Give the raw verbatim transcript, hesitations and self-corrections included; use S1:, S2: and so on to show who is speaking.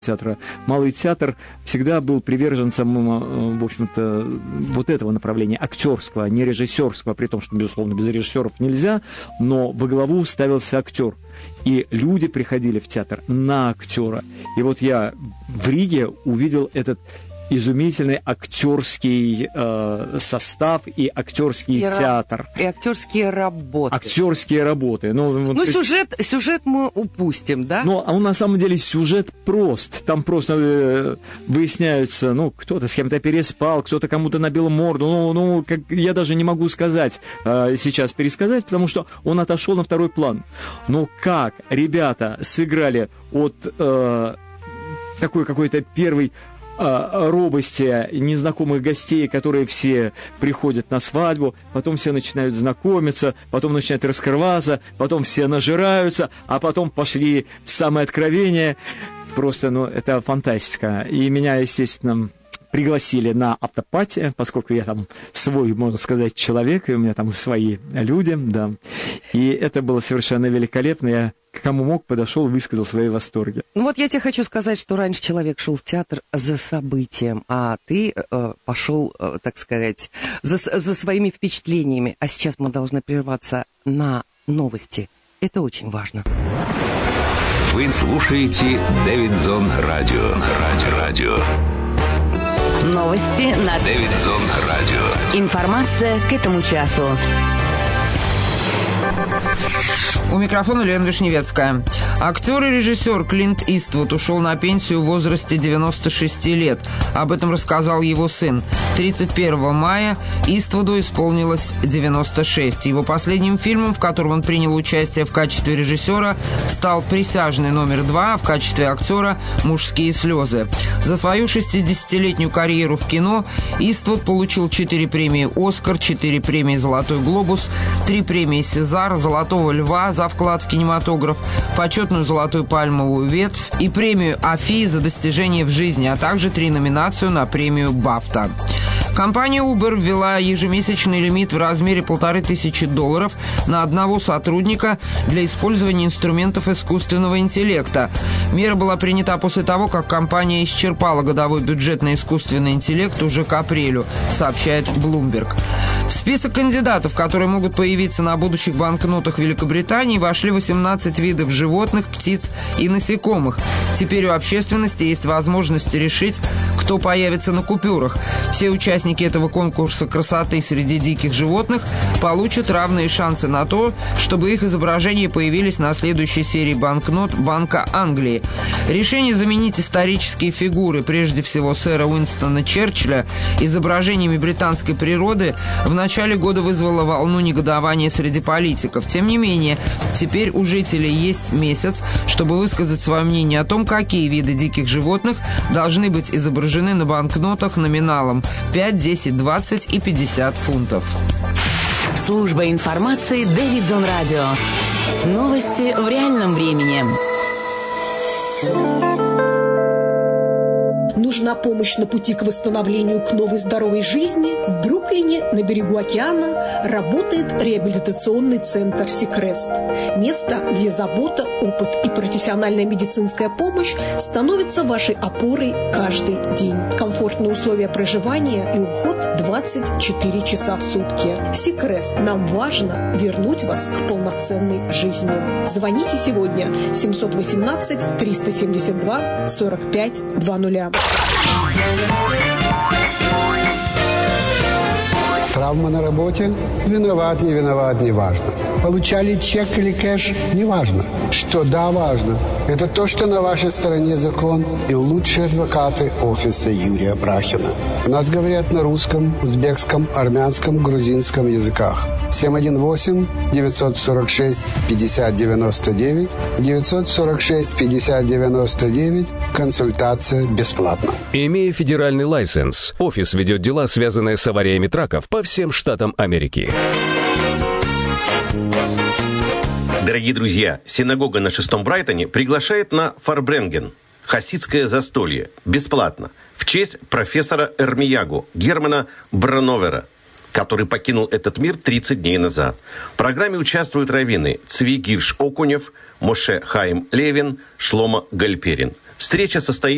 S1: театра. Малый театр всегда был приверженцем, в общем-то, вот этого направления, актерского, не режиссерского, при том, что, безусловно, без режиссеров нельзя, но во главу ставился актер. И люди приходили в театр на актера. И вот я в Риге увидел этот изумительный актерский э, состав и актерский и театр.
S2: И актерские работы.
S1: Актерские работы. Ну,
S2: ну
S1: вот,
S2: сюжет, сюжет мы упустим, да?
S1: Ну, а он на самом деле сюжет прост. Там просто э, выясняются, ну, кто-то с кем-то переспал, кто-то кому-то набил морду. Ну, ну как, я даже не могу сказать, э, сейчас пересказать, потому что он отошел на второй план. Но как ребята сыграли от э, такой какой-то первый робости незнакомых гостей, которые все приходят на свадьбу, потом все начинают знакомиться, потом начинают раскрываться, потом все нажираются, а потом пошли самые откровения. Просто, ну, это фантастика. И меня, естественно, пригласили на автопати, поскольку я там свой, можно сказать, человек, и у меня там свои люди, да. И это было совершенно великолепно. Я к кому мог, подошел и высказал свои восторги.
S2: Ну вот я тебе хочу сказать, что раньше человек шел в театр за событием, а ты э, пошел, э, так сказать, за, за своими впечатлениями. А сейчас мы должны прерваться на новости. Это очень важно.
S3: Вы слушаете Дэвидсон Радио. Радио. Радио.
S4: Новости на
S3: Дэвидсон Радио.
S4: Информация к этому часу.
S5: У микрофона Лена Вишневецкая. Актер и режиссер Клинт Иствуд ушел на пенсию в возрасте девяноста шести лет. Об этом рассказал его сын. тридцать первого мая Иствуду исполнилось девяносто шесть. Его последним фильмом, в котором он принял участие в качестве режиссера, стал «Присяжный номер два», а в качестве актера «Мужские слезы». За свою шестидесятилетнюю карьеру в кино Иствуд получил четыре премии «Оскар», четыре премии «Золотой глобус», три премии «Сезар», «Золотого льва» за вклад в кинематограф, почетную «Золотую пальмовую ветвь» и премию «Афи» за достижения в жизни, а также три номинацию на премию «Бафта». Компания Uber ввела ежемесячный лимит в размере полторы тысячи долларов на одного сотрудника для использования инструментов искусственного интеллекта. Мера была принята после того, как компания исчерпала годовой бюджет на искусственный интеллект уже к апрелю, сообщает Bloomberg. В список кандидатов, которые могут появиться на будущих банкнотах Великобритании, вошли восемнадцать видов животных, птиц и насекомых. Теперь у общественности есть возможность решить, кто появится на купюрах. Все участники этого конкурса красоты среди диких животных получат равные шансы на то, чтобы их изображения появились на следующей серии банкнот Банка Англии. Решение заменить исторические фигуры, прежде всего сэра Уинстона Черчилля, изображениями британской природы в начале года вызвало волну негодования среди политиков. Тем не менее, теперь у жителей есть месяц, чтобы высказать свое мнение о том, какие виды диких животных должны быть изображены на банкнотах номиналом пять, десять, двадцать и пятьдесят фунтов.
S4: Служба информации Дэвидсон Радио. Новости в реальном времени.
S6: Нужна помощь на пути к восстановлению к новой здоровой жизни? В Бруклине, на берегу океана, работает реабилитационный центр «Сикрест». Место, где забота, опыт и профессиональная медицинская помощь становятся вашей опорой каждый день. Комфортные условия проживания и уход двадцать четыре часа в сутки. «Сикрест». Нам важно вернуть вас к полноценной жизни. Звоните сегодня семьсот восемнадцать триста семьдесят два сорок пять двадцать.
S7: Травма на работе? Виноват, не виноват, не важно. Получали чек или кэш? Не важно. Что да, важно. Это то, что на вашей стороне закон и лучшие адвокаты офиса Юрия Прахина. У нас говорят на русском, узбекском, армянском, грузинском языках. семь один восемь девятьсот сорок шесть пятьдесят девяносто девять девятьсот сорок шесть пятьдесят девяносто девять. Консультация бесплатна.
S8: Имея федеральный лайсенс, офис ведет дела, связанные с авариями траков по всем штатам Америки.
S9: Дорогие друзья, синагога на шестом Брайтоне приглашает на Фарбренген, хасидское застолье, бесплатно, в честь профессора Эрмиягу Германа Брановера, который покинул этот мир тридцать дней назад. В программе участвуют раввины Цви Гирш Окунев, Моше Хаим Левин, Шломо Гальперин. Встреча состоится